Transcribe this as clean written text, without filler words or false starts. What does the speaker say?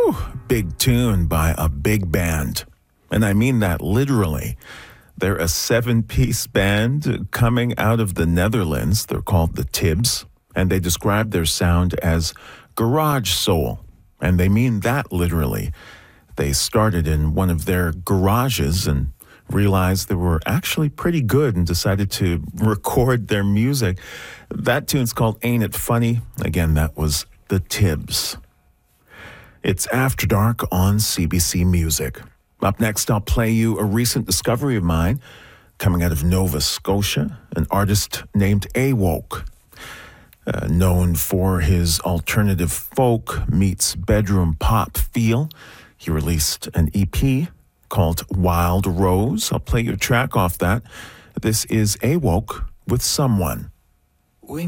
Big tune by a big band. And I mean that literally. They're a 7-piece band coming out of the Netherlands. They're called the Tibbs, and they describe their sound as garage soul. And they mean that literally. They started in one of their garages and realized they were actually pretty good and decided to record their music. That tune's called Ain't It Funny? Again, that was the Tibbs. It's After Dark on CBC Music. Up next, I'll play you a recent discovery of mine coming out of Nova Scotia, an artist named Awoke. Known for his alternative folk meets bedroom pop feel, he released an EP called Wild Rose. I'll play you a track off that. This is Awoke with Someone.